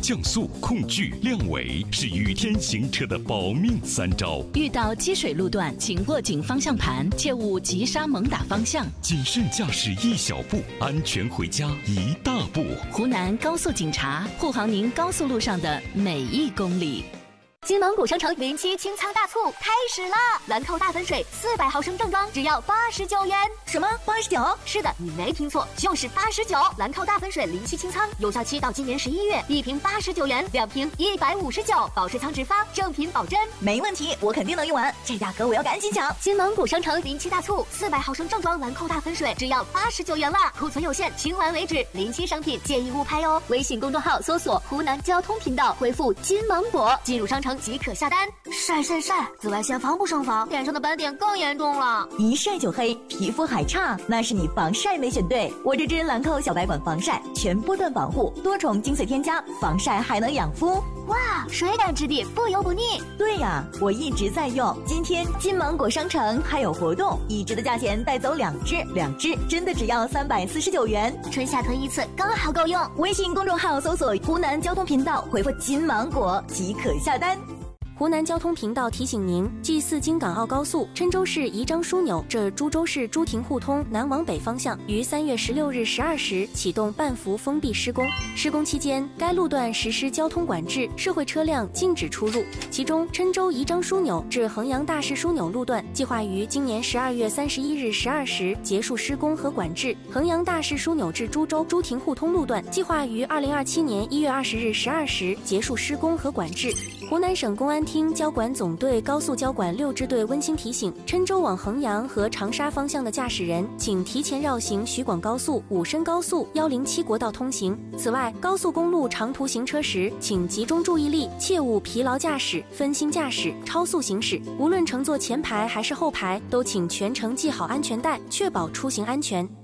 降速、控距、亮尾是雨天行车的保命3招。 遇到积水路段，请握紧方向盘，切勿急刹猛打方向。 谨慎驾驶1小步，安全回家1大步。 湖南高速警察护航您高速路上的每1公里。 金芒果商城07清仓大促开始啦！兰蔻大粉水400毫升正装只要89元。 什么89？ 是的，你没听错，就是89。兰蔻大粉水07清仓，有效期到今年11月，1瓶89元，2瓶159，保湿强直发，正品保真。 没问题，我肯定能用完，这价格我要赶紧抢！ 金芒果商城07大促，400毫升正装兰蔻大粉水只要89元了，库存有限，清完为止。07商品建议勿拍哦。微信公众号搜索湖南交通频道，回复金芒果，进入商城即可下单。晒，紫外线防不胜防，脸上的斑点更严重了， 一晒就黑，皮肤还差，那是你防晒没选对。我这支兰蔻小白管防晒，全波段防护，多重精粹添加，防晒还能养肤。 哇，水感质地，不油不腻。 对呀，我一直在用。今天金芒果商城还有活动，1支的价钱带走2支真的只要349元， 春夏囤1次刚好够用。 微信公众号搜索湖南交通频道，回复金芒果即可下单。 湖南交通频道提醒您：G4京港澳高速郴州市宜章枢纽至株洲市朱亭互通南往北方向于3月16日12时启动半幅封闭施工。施工期间，该路段实施交通管制，社会车辆禁止出入。其中，郴州宜章枢纽至衡阳大市枢纽路段计划于今年12月31日12时结束施工和管制；衡阳大市枢纽至株洲朱亭互通路段计划于2027年1月20日12时结束施工和管制。湖南省公安厅交管总队高速交管6支队温馨提醒：郴州往衡阳和长沙方向的驾驶人，请提前绕行徐广高速、武深高速、107国道通行。此外，高速公路长途行车时，请集中注意力，切勿疲劳驾驶、分心驾驶、超速行驶。无论乘坐前排还是后排，都请全程系好安全带，确保出行安全。